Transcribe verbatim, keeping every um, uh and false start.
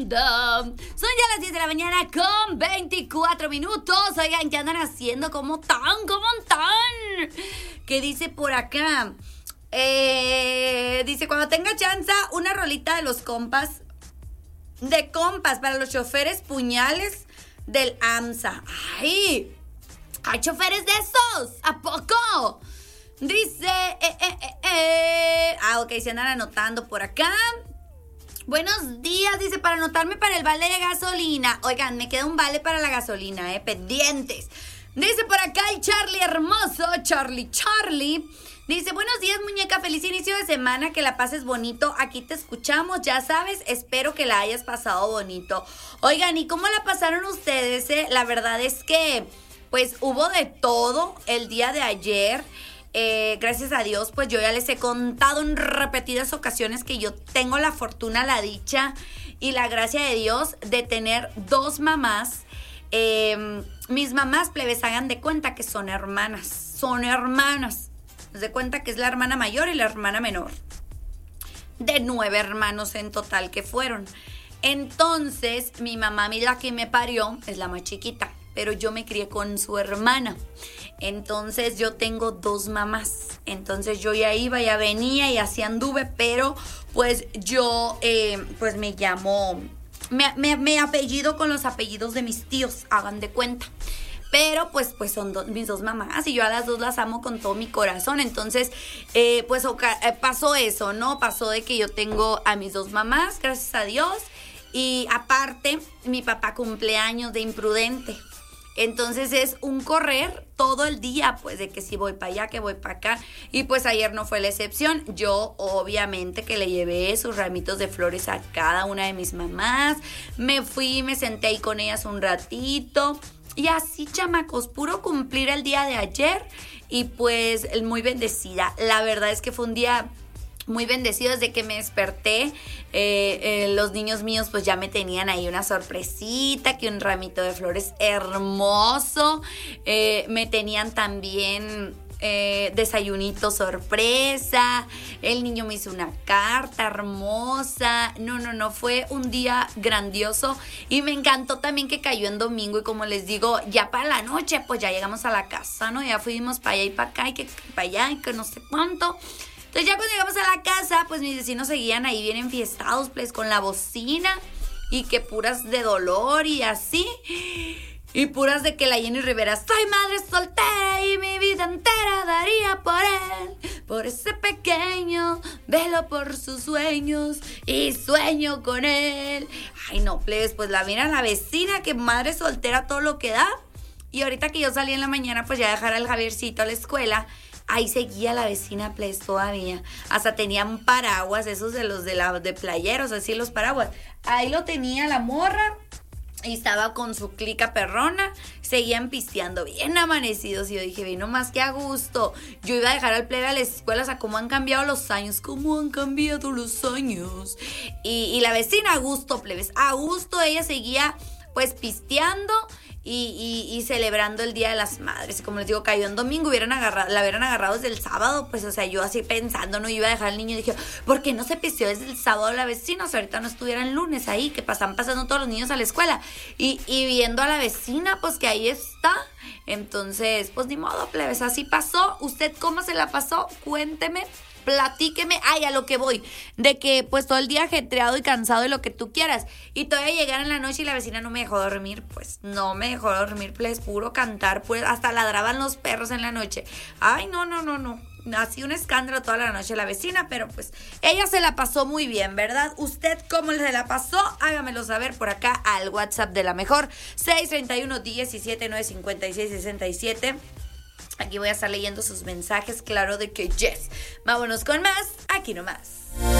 mundo. Son ya las diez de la mañana con veinticuatro minutos. Oigan, ¿qué andan haciendo? ¿Cómo tan? ¿Cómo tan? ¿Qué dice por acá? Eh, dice, cuando tenga chance, una rolita de los compas. De compas para los choferes puñales del AMSA. ¡Ay! ¿Hay choferes de esos? ¿A poco? Dice, eh, eh, eh, eh. Ah, ok, se andan anotando por acá. Buenos días, dice, para anotarme para el vale de gasolina. Oigan, me queda un vale para la gasolina, eh, pendientes. Dice por acá el Charlie hermoso, Charlie, Charlie. Dice, buenos días, muñeca, feliz inicio de semana, que la pases bonito. Aquí te escuchamos, ya sabes, espero que la hayas pasado bonito. Oigan, ¿y cómo la pasaron ustedes? Eh? La verdad es que, pues, hubo de todo el día de ayer. Eh, gracias a Dios, pues yo ya les he contado en repetidas ocasiones que yo tengo la fortuna, la dicha y la gracia de Dios de tener dos mamás. Eh, mis mamás, plebes, hagan de cuenta que son hermanas, son hermanas. Haz de cuenta que es la hermana mayor y la hermana menor. De nueve hermanos en total que fueron. Entonces, mi mamá, la que me parió, es la más chiquita, pero yo me crié con su hermana. Entonces yo tengo dos mamás. Entonces yo ya iba, ya venía y así anduve, pero pues yo eh, pues me llamo, me, me, me apellido con los apellidos de mis tíos, hagan de cuenta. Pero pues, pues son do, mis dos mamás y yo a las dos las amo con todo mi corazón. Entonces, eh, pues oca- eh, pasó eso, ¿no? Pasó de que yo tengo a mis dos mamás, gracias a Dios. Y aparte, mi papá cumpleaños de imprudente. Entonces es un correr todo el día, pues de que si voy para allá, que voy para acá. Y pues ayer no fue la excepción. Yo obviamente que le llevé sus ramitos de flores a cada una de mis mamás. Me fui, me senté ahí con ellas un ratito. Y así, chamacos, puro cumplir el día de ayer. Y pues muy bendecida. La verdad es que fue un día muy bendecido desde que me desperté. Eh, eh, los niños míos pues ya me tenían ahí una sorpresita, que un ramito de flores hermoso. Eh, me tenían también eh, desayunito sorpresa. El niño me hizo una carta hermosa. No, no, no, fue un día grandioso. Y me encantó también que cayó en domingo. Y como les digo, ya para la noche pues ya llegamos a la casa, ¿no? Ya fuimos para allá y para acá y que para allá y que no sé cuánto. Entonces ya cuando llegamos a la casa, pues mis vecinos seguían ahí bien enfiestados, pues con la bocina y que puras de dolor y así. Y puras de que la Jenny Rivera, soy madre soltera y mi vida entera daría por él, por ese pequeño, velo por sus sueños y sueño con él. Ay no, plebes, pues la mira la vecina, que madre soltera todo lo que da. Y ahorita que yo salí en la mañana, pues ya dejar al Javiercito a la escuela, ahí seguía la vecina, pues, todavía. Hasta tenía un paraguas, esos de los de, la, de playeros, así los paraguas. Ahí lo tenía la morra y estaba con su clica perrona. Seguían pisteando bien amanecidos. Y yo dije, vino más que a gusto. Yo iba a dejar al plebe a la escuela, o sea, cómo han cambiado los años. Cómo han cambiado los años. Y, y la vecina a gusto, plebes. A gusto ella seguía, pues, pisteando. Y, y, y celebrando el Día de las Madres. Como les digo, cayó en domingo, hubieran agarrado, la hubieran agarrado desde el sábado. Pues, o sea, yo así pensando, no iba a dejar al niño. Y dije, ¿por qué no se pisteó desde el sábado la vecina? O sea, ahorita no estuviera el lunes ahí, que pasan pasando todos los niños a la escuela. Y, y viendo a la vecina, pues que ahí está. Entonces, pues ni modo, plebes, así pasó. ¿Usted cómo se la pasó? Cuénteme. Platíqueme, ay, a lo que voy, de que pues todo el día ajetreado y cansado de lo que tú quieras, y todavía llegar en la noche y la vecina no me dejó dormir. Pues no me dejó dormir, pues puro cantar, pues hasta ladraban los perros en la noche. Ay, no, no, no, no, así un escándalo toda la noche la vecina, pero pues ella se la pasó muy bien, ¿verdad? ¿Usted cómo se la pasó? Hágamelo saber por acá al WhatsApp de la mejor, seis treinta y uno, diecisiete, nueve cincuenta y seis, sesenta y siete. Aquí voy a estar leyendo sus mensajes, claro de que yes. Vámonos con más, aquí nomás.